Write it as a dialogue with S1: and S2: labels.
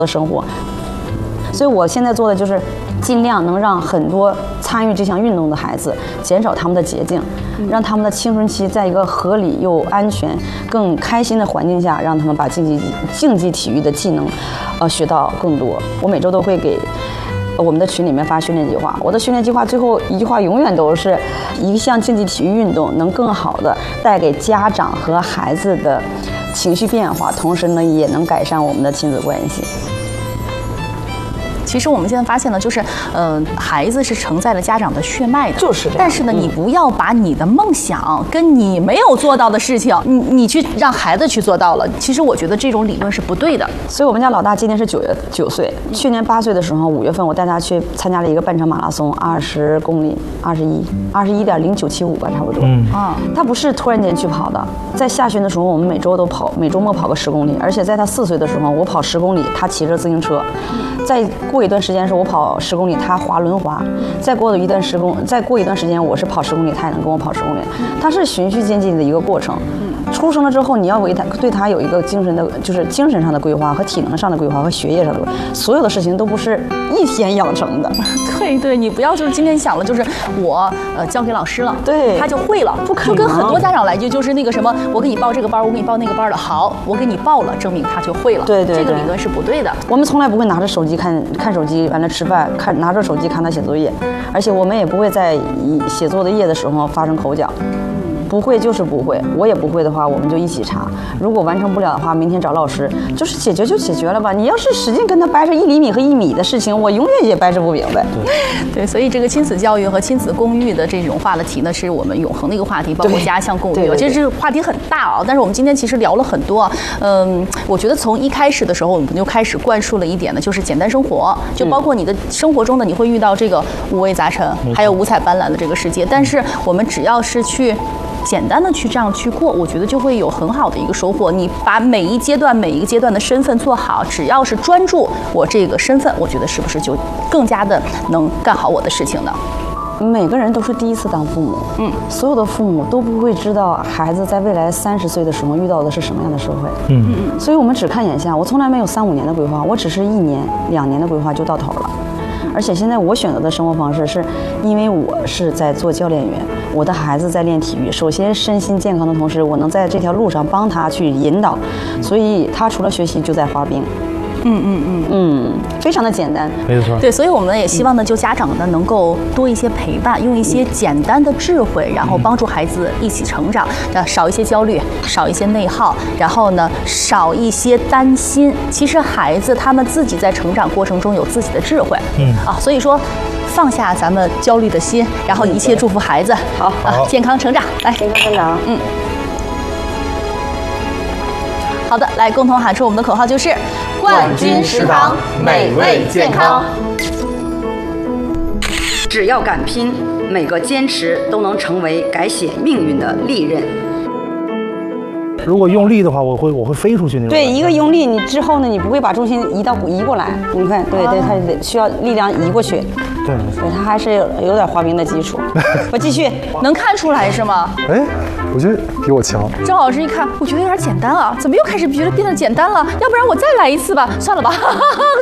S1: 的生活。所以我现在做的就是尽量能让很多参与这项运动的孩子减少他们的捷径，让他们的青春期在一个合理又安全、更开心的环境下，让他们把竞技体育的技能，学到更多。我每周都会给我们的群里面发训练计划，我的训练计划最后一句话永远都是：一项竞技体育运动能更好的带给家长和孩子的情绪变化，同时呢也能改善我们的亲子关系。
S2: 其实我们现在发现呢，就是孩子是承载了家长的血脉的，
S1: 就是这样。
S2: 但是呢，你不要把你的梦想跟你没有做到的事情，你去让孩子去做到了。其实我觉得这种理论是不对的。
S1: 所以我们家老大今年是9岁，去年8岁的时候，5月份我带他去参加了一个半程马拉松，20公里，21.0975吧，差不多。他不是突然间去跑的，在夏训的时候，我们每周都跑，每周末跑个10公里，而且在他4岁的时候，我跑10公里，他骑着自行车。再过一段时间是我跑10公里，他滑轮滑；再过一段时间我是跑10公里，他也能跟我跑10公里。它是循序渐进的一个过程。出生了之后，你要对他有一个精神上的规划和体能上的规划和学业上的规划，所有的事情都不是一天养成的。
S2: 对，你不要就是今天想了，就是我交给老师了，
S1: 对，
S2: 他就会了，不可能。就跟很多家长来就是那个什么，我给你报这个班，我给你报那个班的，好，我给你报了，证明他就会了。对，这个理论是不对的。
S1: 我们从来不会拿着手机看手机，完了吃饭拿着手机看他写作业，而且我们也不会在写作的页的时候发生口角。不会就是不会，我也不会的话，我们就一起查。如果完成不了的话，明天找老师，就是解决就解决了吧。你要是使劲跟他掰扯1厘米和1米的事情，我永远也掰扯不明白。
S2: 对，所以这个亲子教育和亲子共育的这种话题呢，是我们永恒的一个话题，包括家乡共育。其实这个话题很大啊，但是我们今天其实聊了很多。我觉得从一开始的时候，我们就开始灌输了一点呢，就是简单生活，就包括你的生活中呢，你会遇到这个五味杂陈，还有五彩斑斓的这个世界。但是我们只要是去简单的去这样去过，我觉得就会有很好的一个收获。你把每一个阶段的身份做好，只要是专注我这个身份，我觉得是不是就更加的能干好我的事情呢？
S1: 每个人都是第一次当父母，所有的父母都不会知道孩子在未来30岁的时候遇到的是什么样的社会，所以我们只看眼下。我从来没有3、5年的规划，我只是1年、2年的规划就到头了。而且现在我选择的生活方式，是因为我是在做教练员，我的孩子在练体育。首先身心健康的同时，我能在这条路上帮他去引导，所以他除了学习就在滑冰。非常的简单，
S3: 没错。
S2: 对，所以我们也希望呢，就家长呢能够多一些陪伴，用一些简单的智慧，然后帮助孩子一起成长，少一些焦虑，少一些内耗，然后呢少一些担心。其实孩子他们自己在成长过程中有自己的智慧，所以说放下咱们焦虑的心，然后一切祝福孩子
S1: 好
S2: 健康成长，来
S1: 健康成长，
S2: 好的，来共同喊出我们的口号，就是
S4: 冠军食堂，美味健康。
S1: 只要敢拼，每个坚持都能成为改写命运的利刃。
S3: 如果用力的话，我会飞出去那种。
S1: 对，一个用力，你之后呢，你不会把重心移过来。你看，对，它得需要力量移过去。对，它还是有点滑冰的基础。我继续，
S2: 能看出来是吗？
S3: 哎，我觉得比我强。
S2: 郑老师一看，我觉得有点简单啊，怎么又开始觉得变得简单了？要不然我再来一次吧？算了吧。